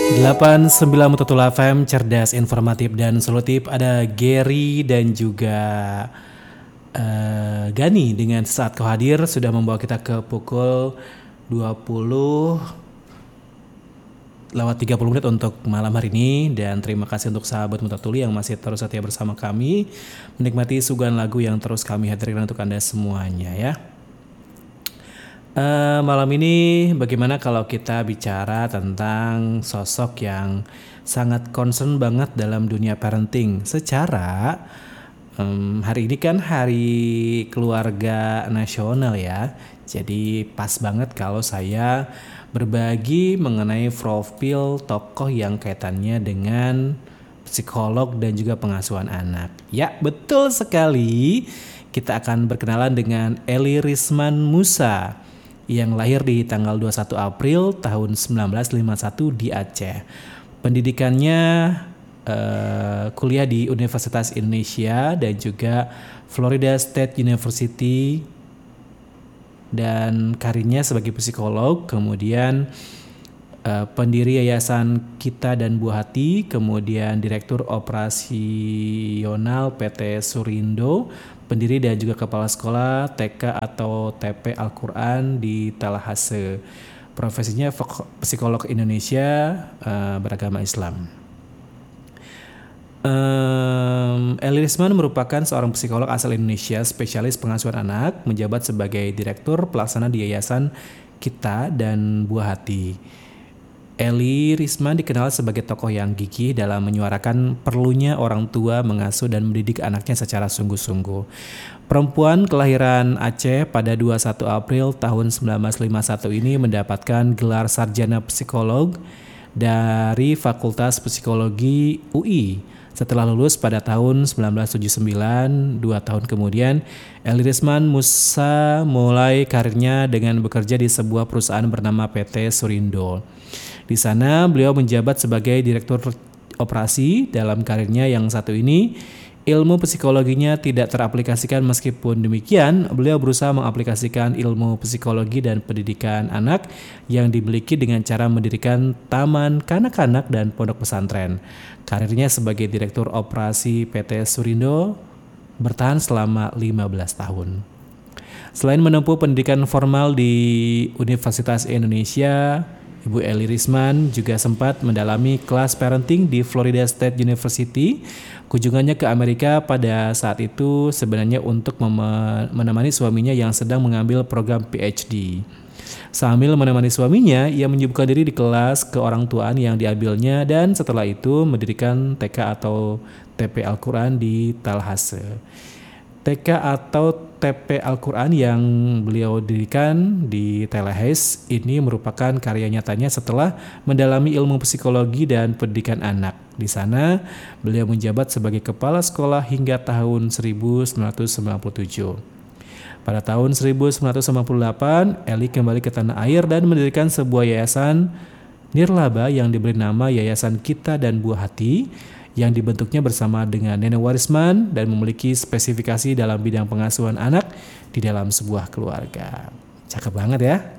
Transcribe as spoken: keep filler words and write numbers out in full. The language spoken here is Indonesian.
delapan puluh sembilan Mutatul F M, cerdas, informatif, dan solutif. Ada Gary dan juga eh, Gani dengan Saat Kau Hadir sudah membawa kita ke pukul dua puluh lewat tiga puluh menit untuk malam hari ini. Dan terima kasih untuk sahabat Mutatuli yang masih terus setia bersama kami menikmati suguhan lagu yang terus kami hadirkan untuk Anda semuanya ya. Uh, malam ini bagaimana kalau kita bicara tentang sosok yang sangat concern banget dalam dunia parenting. Secara um, hari ini kan hari keluarga nasional ya. Jadi pas banget kalau saya berbagi mengenai profil tokoh yang kaitannya dengan psikolog dan juga pengasuhan anak. Ya, betul sekali. Kita akan berkenalan dengan Eli Risman Musa yang lahir di tanggal dua puluh satu April tahun sembilan belas lima puluh satu di Aceh. Pendidikannya uh, kuliah di Universitas Indonesia dan juga Florida State University, dan karirnya sebagai psikolog, kemudian uh, pendiri Yayasan Kita dan Buah Hati, kemudian Direktur Operasional P T Surindo, pendiri dan juga kepala sekolah T K atau T P Al-Quran di Tallahassee. Profesinya psikolog Indonesia uh, beragama Islam. Um, Eli Risman merupakan seorang psikolog asal Indonesia, spesialis pengasuhan anak, menjabat sebagai Direktur Pelaksana di Yayasan Kita dan Buah Hati. Eli Risman dikenal sebagai tokoh yang gigih dalam menyuarakan perlunya orang tua mengasuh dan mendidik anaknya secara sungguh-sungguh. Perempuan kelahiran Aceh pada dua puluh satu April tahun sembilan belas lima puluh satu ini mendapatkan gelar sarjana psikolog dari Fakultas Psikologi U I. Setelah lulus pada tahun sembilan belas tujuh puluh sembilan, dua tahun kemudian, Eli Risman Musa mulai karirnya dengan bekerja di sebuah perusahaan bernama P T Surindo. Di sana beliau menjabat sebagai Direktur Operasi. Dalam karirnya yang satu ini, ilmu psikologinya tidak teraplikasikan. Meskipun demikian, beliau berusaha mengaplikasikan ilmu psikologi dan pendidikan anak yang dimiliki dengan cara mendirikan taman kanak-kanak dan pondok pesantren. Karirnya sebagai Direktur Operasi P T Surindo bertahan selama lima belas tahun. Selain menempuh pendidikan formal di Universitas Indonesia, Ibu Eli Risman juga sempat mendalami kelas parenting di Florida State University. Kunjungannya ke Amerika pada saat itu sebenarnya untuk mem- menemani suaminya yang sedang mengambil program P H D. Sambil menemani suaminya, ia menyibukkan diri di kelas keorangtuaan yang diambilnya dan setelah itu mendirikan T K atau T P Al-Quran di Tallahassee. T K atau T P Al-Quran yang beliau dirikan di Tallahassee ini merupakan karya nyatanya setelah mendalami ilmu psikologi dan pendidikan anak. Di sana, beliau menjabat sebagai kepala sekolah hingga tahun seribu sembilan ratus sembilan puluh tujuh. Pada tahun seribu sembilan ratus sembilan puluh delapan, Eli kembali ke tanah air dan mendirikan sebuah yayasan nirlaba yang diberi nama Yayasan Kita dan Buah Hati, yang dibentuknya bersama dengan Nenek Warisman dan memiliki spesifikasi dalam bidang pengasuhan anak di dalam sebuah keluarga. Cakep banget ya.